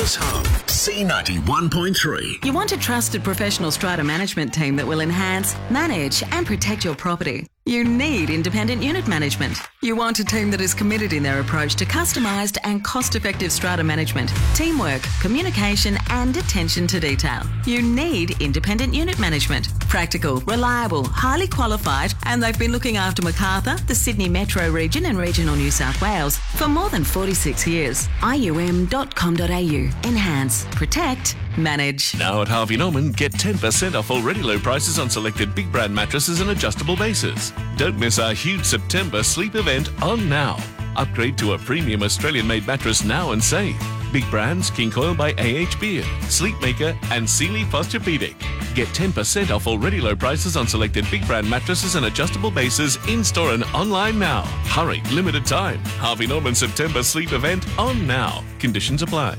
Melbourne's home, C91.3. You want a trusted professional strata management team that will enhance, manage and protect your property. You need independent unit management. You want a team that is committed in their approach to customised and cost-effective strata management, teamwork, communication and attention to detail. You need independent unit management. Practical, reliable, highly qualified, and they've been looking after Macarthur, the Sydney Metro region and regional New South Wales for more than 46 years. IUM.com.au. Enhance, protect, manage. Now at Harvey Norman, get 10% off already low prices on selected big brand mattresses and adjustable bases. Don't miss our huge September sleep event on now. Upgrade to a premium Australian-made mattress now and save. Big brands, King Coil by AH Beard, Sleepmaker and Sealy Posturepedic. Get 10% off already low prices on selected big brand mattresses and adjustable bases in-store and online now. Hurry, limited time. Harvey Norman September sleep event on now. Conditions apply.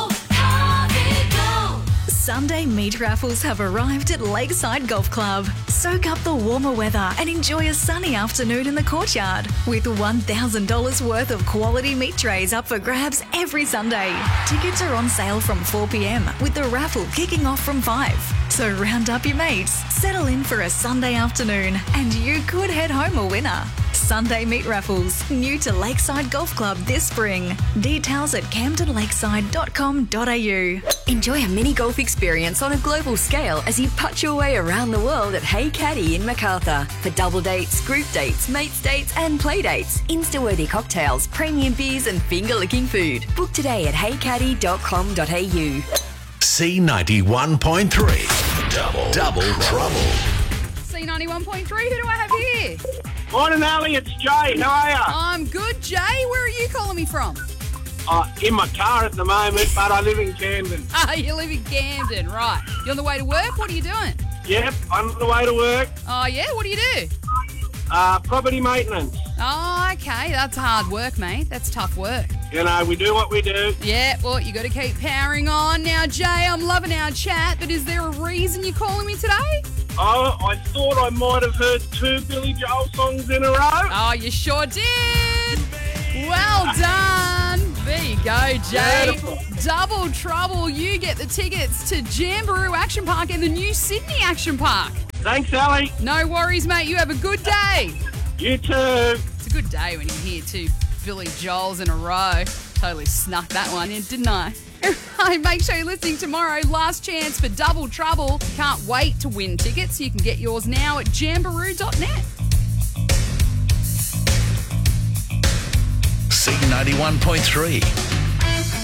Sunday meat raffles have arrived at Lakeside Golf Club. Soak up the warmer weather and enjoy a sunny afternoon in the courtyard with $1,000 worth of quality meat trays up for grabs every Sunday. Tickets are on sale from 4 p.m. with the raffle kicking off from 5. So round up your mates, settle in for a Sunday afternoon and you could head home a winner. Sunday meat raffles, new to Lakeside Golf Club this spring. Details at camdenlakeside.com.au. Enjoy a mini golf experience on a global scale as you putt your way around the world at Hey Caddy in Macarthur. For double dates, group dates, mates dates and play dates, Insta-worthy cocktails, premium beers and finger-licking food. Book today at heycaddy.com.au. C91.3. Double trouble. C91.3, who do I have here? Morning, Ali. It's Jay. How are you? I'm good, Jay. Where are you calling me from? In my car at the moment, but I live in Camden. You live in Camden, right. You on the way to work? What are you doing? Yep, I'm on the way to work. Oh, yeah? What do you do? Property maintenance. Oh, okay. That's hard work, mate. That's tough work. You know, we do what we do. Yeah, well, you got to keep powering on. Now, Jay, I'm loving our chat, but is there a reason you're calling me today? Oh, I thought I might have heard 2 Billy Joel songs in a row. Oh, you sure did. Well done. There you go, Jay. Beautiful. Double trouble. You get the tickets to Jamboree Action Park and the new Sydney Action Park. Thanks, Ali. No worries, mate. You have a good day. You too. It's a good day when you hear 2 Billy Joels in a row. Totally snuck that one in, didn't I? Make sure you're listening tomorrow. Last chance for Double Trouble. Can't wait to win tickets. You can get yours now at jamboree.net. C91.3.